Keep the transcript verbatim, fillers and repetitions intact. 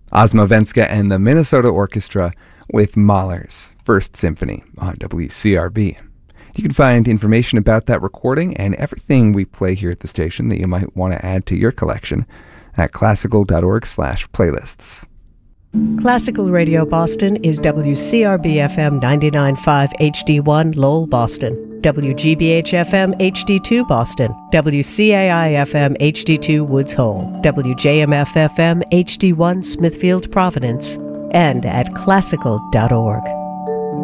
Ozma Venska and the Minnesota Orchestra with Mahler's First Symphony on W C R B. You can find information about that recording and everything we play here at the station that you might want to add to your collection at classical.org slash playlists. Classical Radio Boston is W C R B F M ninety-nine point five H D one Lowell, Boston, W G B H F M H D two Boston, W C A I F M H D two Woods Hole, W J M F F M H D one Smithfield, Providence, and at classical dot org.